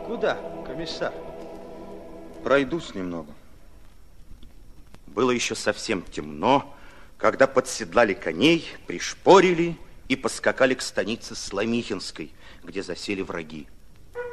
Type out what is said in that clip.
Куда, комиссар? Пройдусь немного. Было еще совсем темно, когда подседлали коней, пришпорили и поскакали к станице Сломихинской, где засели враги.